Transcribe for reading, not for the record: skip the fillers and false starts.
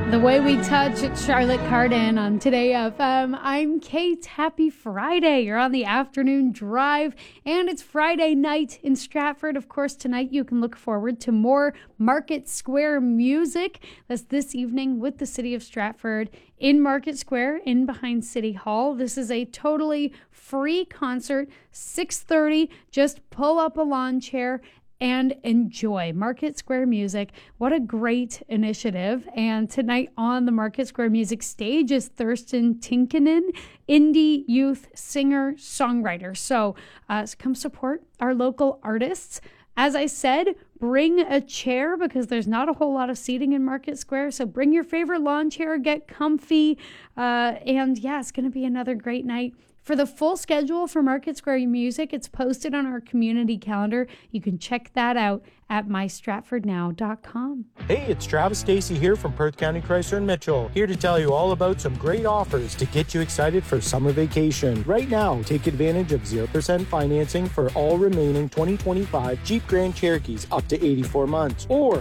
The Way We Touch at Charlotte Cardin on Today FM. I'm Kate. Happy Friday. You're on the afternoon drive, and it's Friday night in Stratford. Of course, tonight you can look forward to more Market Square music. That's this evening with the City of Stratford in Market Square, in behind City Hall. This is a totally free concert, 6:30. Just pull up a lawn chair and enjoy Market Square music. What a great initiative. And tonight on the Market Square music stage is Thurston Tinkinen, indie youth singer, songwriter. So come support our local artists. As I said, bring a chair because there's not a whole lot of seating in Market Square. So bring your favorite lawn chair, get comfy. And yeah, it's going to be another great night. For the full schedule for Market Square Music, it's posted on our community calendar. You can check that out at mystratfordnow.com. Hey, it's Travis Stacey here from Perth County Chrysler and Mitchell, here to tell you all about some great offers to get you excited for summer vacation. Right now, take advantage of 0% financing for all remaining 2025 Jeep Grand Cherokees up to 84 months, or